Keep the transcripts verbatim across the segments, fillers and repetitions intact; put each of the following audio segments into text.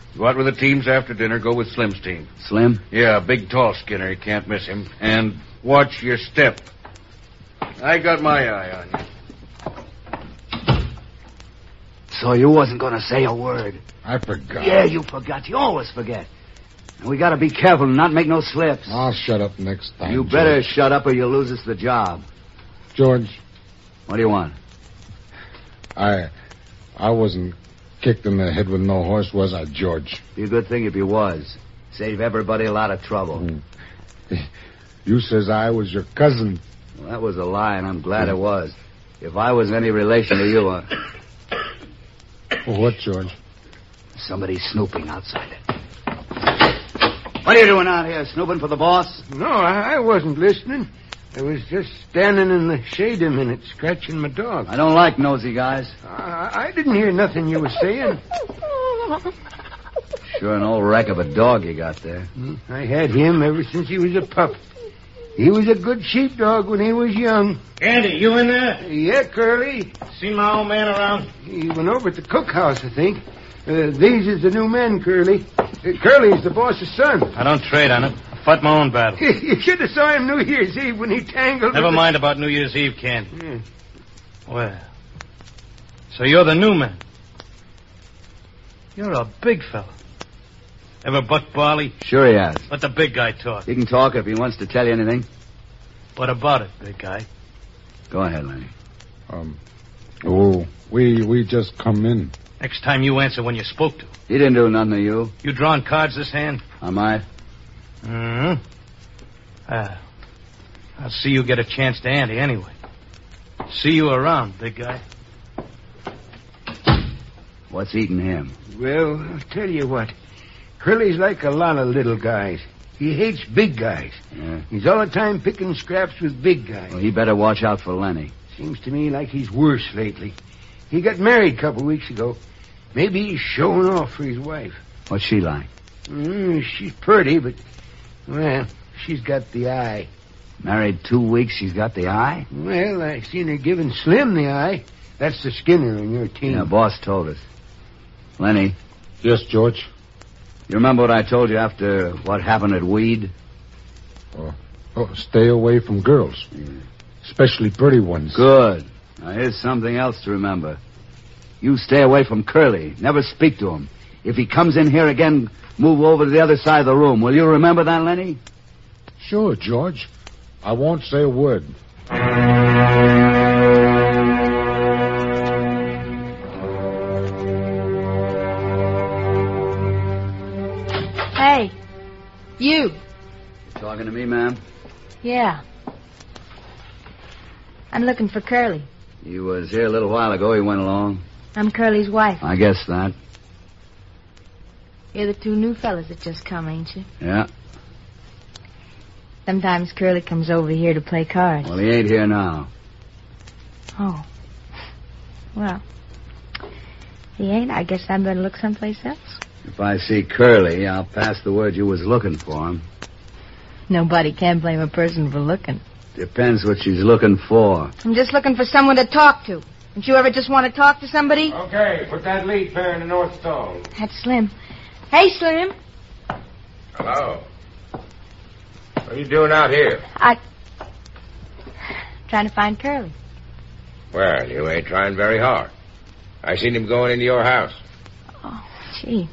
Go out with the teams after dinner. Go with Slim's team. Slim? Yeah, big, tall Skinner. You can't miss him. And watch your step. I got my eye on you. So you wasn't going to say a word. I forgot. Yeah, you forgot. You always forget. And we got to be careful and not make no slips. I'll shut up next time. You better George. Shut up or you'll lose us the job. George. What do you want? I I wasn't kicked in the head with no horse, was I, George? Be a good thing if you was. Save everybody a lot of trouble. Mm. You says I was your cousin. Well, that was a lie, and I'm glad mm. it was. If I was any relation to you... Uh... Well, what, George? Somebody's snooping outside it. What are you doing out here, snooping for the boss? No, I, I wasn't listening. I was just standing in the shade a minute, scratching my dog. I don't like nosy guys. Uh, I didn't hear nothing you were saying. Sure an old wreck of a dog you got there. I had him ever since he was a pup. He was a good sheepdog when he was young. Andy, you in there? Yeah, Curly. See my old man around? He went over at the cookhouse, I think. Uh, these is the new men, Curly. Uh, Curly's the boss's son. I don't trade on it. Fight my own battle. You should have saw him New Year's Eve when he tangled... Never with mind the... about New Year's Eve, Candy. Yeah. Well, so you're the new man. You're a big fella. Ever buck barley? Sure he has. Let the big guy talk. He can talk if he wants to tell you anything. What about it, big guy? Go ahead, Lenny. Um, oh, we we just come in. Next time you answer when you spoke to. He didn't do nothing to you. You drawing cards this hand? I might. Mm-hmm. Ah, I'll see you get a chance to Andy anyway. See you around, big guy. What's eating him? Well, I'll tell you what. Curly's like a lot of little guys. He hates big guys. Yeah. He's all the time picking scraps with big guys. Well, he better watch out for Lenny. Seems to me like he's worse lately. He got married a couple weeks ago. Maybe he's showing off for his wife. What's she like? Mm, she's pretty, but, well, she's got the eye. Married two weeks, she's got the eye? Well, I seen her giving Slim the eye. That's the Skinner on your team. Yeah, boss told us. Lenny. Yes, George? You remember what I told you after what happened at Weed? Oh, oh stay away from girls. Yeah. Especially pretty ones. Good. Now, here's something else to remember. You stay away from Curly. Never speak to him. If he comes in here again, move over to the other side of the room. Will you remember that, Lenny? Sure, George. I won't say a word. Hey, you. You talking to me, ma'am? Yeah. I'm looking for Curly. He was here a little while ago. He went along. I'm Curly's wife. I guess that. You're the two new fellas that just come, ain't you? Yeah. Sometimes Curly comes over here to play cards. Well, he ain't here now. Oh. Well, if he ain't, I guess I better look someplace else. If I see Curly, I'll pass the word you was looking for him. Nobody can blame a person for looking. Depends what she's looking for. I'm just looking for someone to talk to. Don't you ever just want to talk to somebody? Okay, put that lead pair in the north stall. That's Slim. Hey, Slim. Hello. What are you doing out here? I... Trying to find Curly. Well, you ain't trying very hard. I seen him going into your house. Oh, gee.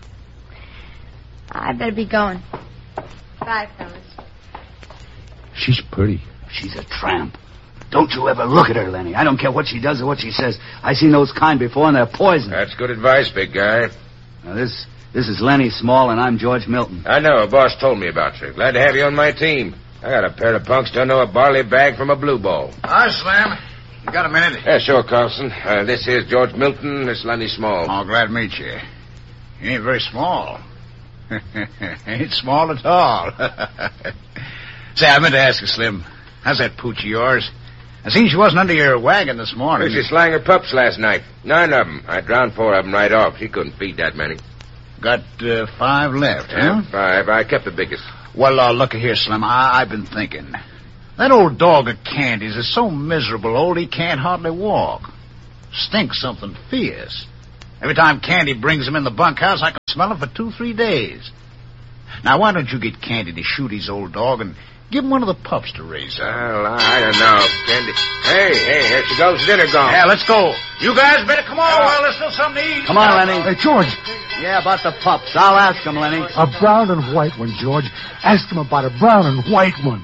I better be going. Bye, fellas. She's pretty. She's a tramp. Don't you ever look at her, Lenny. I don't care what she does or what she says. I seen those kind before, and they're poison. That's good advice, big guy. Now, this this is Lenny Small, and I'm George Milton. I know. A boss told me about you. Glad to have you on my team. I got a pair of punks don't know a barley bag from a blue ball. Hi, Slim. You got a minute? Yeah, sure, Carlson. Uh, this here's George Milton. This is Lenny Small. Oh, glad to meet you. You ain't very small. Ain't small at all. Say, I meant to ask you, Slim. How's that pooch of yours? I seen she wasn't under your wagon this morning. She slang her pups last night. Nine of them. I drowned four of them right off. She couldn't feed that many. Got uh, five left, yeah, huh? Five. I kept the biggest. Well, uh, look here, Slim. I- I've been thinking. That old dog of Candy's is so miserable old he can't hardly walk. Stinks something fierce. Every time Candy brings them in the bunkhouse, I can smell them for two, three days. Now, why don't you get Candy to shoot his old dog and give him one of the pups to raise up? Well, I don't know, Candy. Hey, hey, here she goes. Dinner gone. Yeah, let's go. You guys better come on while there's still something to eat. Come on, Lenny. Hey, George. Yeah, about the pups. I'll ask him, Lenny. A brown and white one, George. Ask him about a brown and white one.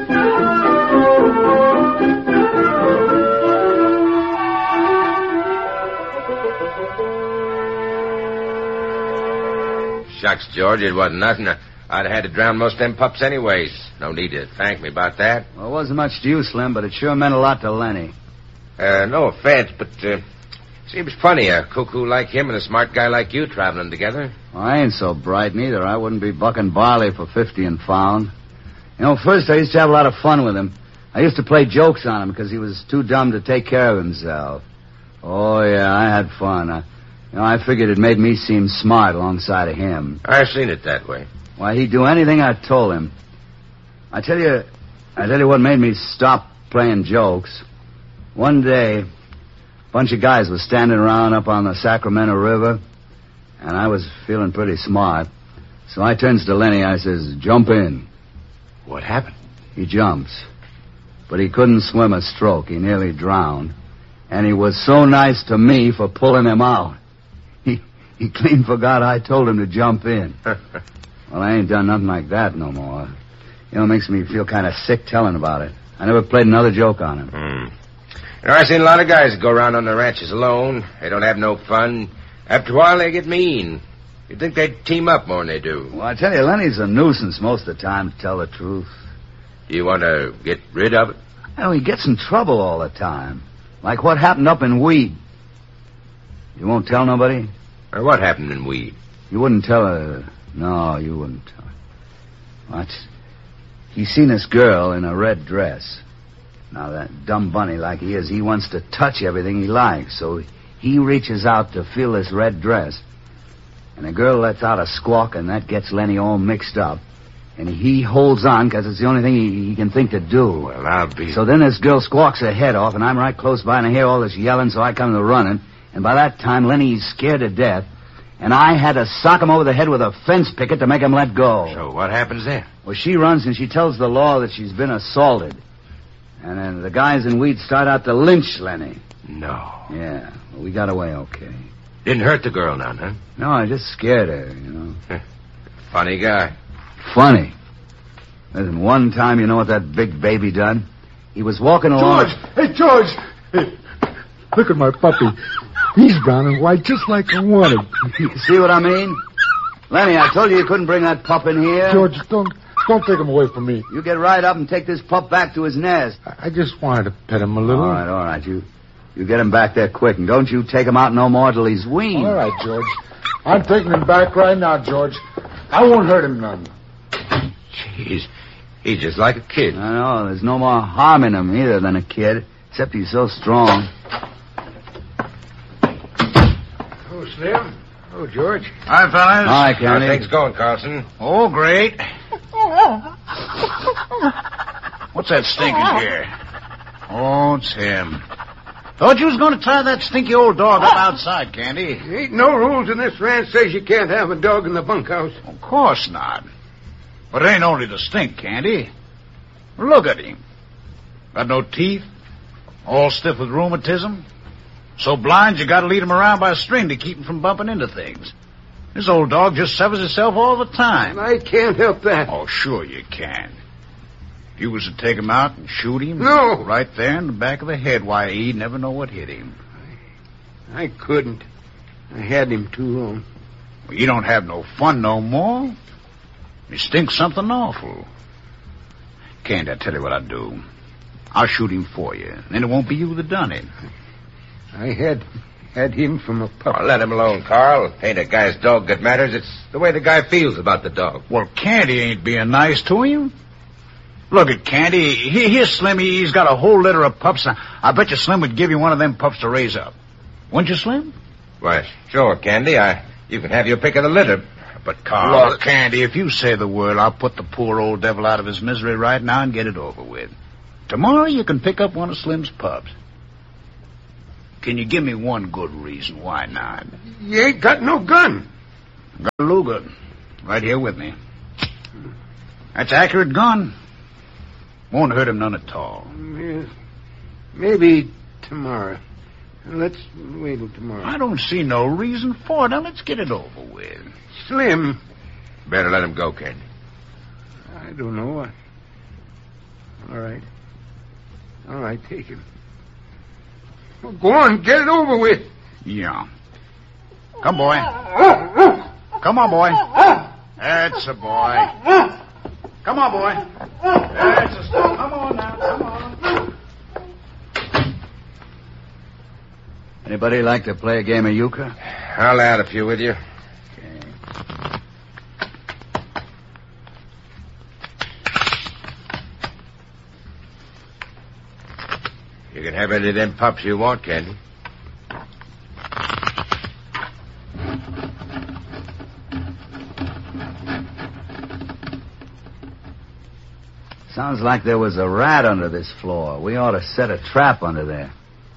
Shucks, George, it wasn't nothing. I'd have had to drown most of them pups anyways. No need to thank me about that. Well, it wasn't much to you, Slim, but it sure meant a lot to Lenny. Uh, no offense, but, uh, seems funny, a cuckoo like him and a smart guy like you traveling together. Well, I ain't so bright neither. I wouldn't be bucking barley for fifty and found. You know, first I used to have a lot of fun with him. I used to play jokes on him because he was too dumb to take care of himself. Oh, yeah, I had fun. I, you know, I figured it made me seem smart alongside of him. I've seen it that way. Why, he'd do anything I told him. I tell you, I tell you what made me stop playing jokes. One day, a bunch of guys was standing around up on the Sacramento River, and I was feeling pretty smart. So I turns to Lenny, I says, jump in. What happened? He jumps. But he couldn't swim a stroke. He nearly drowned. And he was so nice to me for pulling him out. He he clean forgot I told him to jump in. Well, I ain't done nothing like that no more. You know, it makes me feel kind of sick telling about it. I never played another joke on him. Hmm. You know, I've seen a lot of guys go around on the ranches alone. They don't have no fun. After a while, they get mean. You'd think they'd team up more than they do. Well, I tell you, Lenny's a nuisance most of the time, to tell the truth. Do you want to get rid of it? You know, he gets in trouble all the time. Like what happened up in Weed. You won't tell nobody? Or what happened in Weed? You wouldn't tell her. No, you wouldn't tell her. What? He seen this girl in a red dress. Now, that dumb bunny like he is, he wants to touch everything he likes. So he reaches out to feel this red dress. And the girl lets out a squawk, and that gets Lenny all mixed up. And he holds on because it's the only thing he, he can think to do. Well, I'll be... So then this girl squawks her head off, and I'm right close by, and I hear all this yelling, so I come to running. And by that time, Lenny's scared to death. And I had to sock him over the head with a fence picket to make him let go. So what happens then? Well, she runs, and she tells the law that she's been assaulted. And then the guys in Weed start out to lynch Lenny. No. Yeah, well, we got away okay. Didn't hurt the girl none, huh? No, I just scared her, you know. Funny guy. Funny. Listen, one time, you know what that big baby done? He was walking along... George! Hey, George! Hey, look at my puppy. He's brown and white just like I wanted. You see what I mean? Lenny, I told you you couldn't bring that pup in here. George, don't don't take him away from me. You get right up and take this pup back to his nest. I just wanted to pet him a little. All right, all right. You you get him back there quick, and don't you take him out no more till he's weaned. All right, George. I'm taking him back right now, George. I won't hurt him none. Jeez. He's just like a kid. I know. There's no more harm in him either than a kid, except he's so strong. Oh, Slim. Oh, George. Hi, fellas. Hi, How's Candy. things going, Carlson? Oh, great. What's that stink in here? Oh, it's him. Thought you was going to tie that stinky old dog up outside, Candy. There ain't no rules in this ranch says you can't have a dog in the bunkhouse. Of course not. But it ain't only the stink, Candy. Look at him. Got no teeth. All stiff with rheumatism. So blind you gotta lead him around by a string to keep him from bumping into things. This old dog just severs himself all the time. I can't help that. Oh, sure you can. If you was to take him out and shoot him... No. Right there in the back of the head, why, he'd never know what hit him. I couldn't. I had him too long. Well, you don't have no fun no more. You stink something awful. Candy, I tell you what I'll do. I'll shoot him for you. Then it won't be you that done it. I had had him from a pup. Oh, let him alone, Carl. Ain't a guy's dog that matters. It's the way the guy feels about the dog. Well, Candy ain't being nice to him. Look at Candy. He, here's Slim. He's got a whole litter of pups. I bet you Slim would give you one of them pups to raise up. Wouldn't you, Slim? Why, sure, Candy. I, you can have your pick of the litter. But, Carl... Look, Candy, if you say the word, I'll put the poor old devil out of his misery right now and get it over with. Tomorrow you can pick up one of Slim's pups. Can you give me one good reason why not? You ain't got no gun. Got a Luger. Right here with me. That's an accurate gun. Won't hurt him none at all. Yes. Maybe tomorrow. Let's wait till tomorrow. I don't see no reason for it. Now, let's get it over with. Slim. Better let him go, Candy. I don't know. All right. All right, take him. Well, go on, get it over with. Yeah. Come, boy. Come on, boy. That's a boy. Come on, boy. That's a stop. Come on now. Come on. Anybody like to play a game of euchre? I'll add a few with you. Okay. You can have any of them pups you want, Candy. Sounds like there was a rat under this floor. We ought to set a trap under there.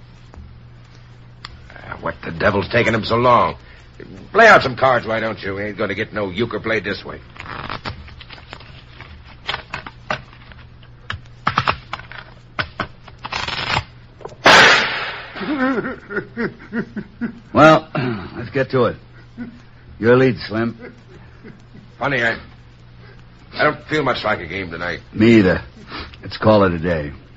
Uh, what the devil's taking him so long? Play out some cards, why don't you? We ain't going to get no euchre played this way. Well, let's get to it. Your lead, Slim. Funny, I... I don't feel much like a game tonight. Me either. Let's call it a day.